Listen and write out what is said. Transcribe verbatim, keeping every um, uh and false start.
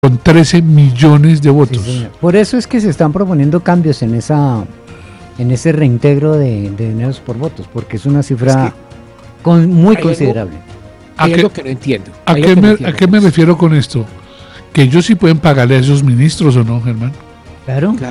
con trece millones de votos. Sí, por eso es que se están proponiendo cambios en esa en ese reintegro de, de dineros por votos, porque es una cifra Es que con, muy hay considerable. ¿A Hay qué, algo que no entiendo. a Hay qué algo que no me, entiendo ¿A qué me con eso. refiero con esto? Que ellos sí pueden pagarle a esos ministros o no, Germán. Claro.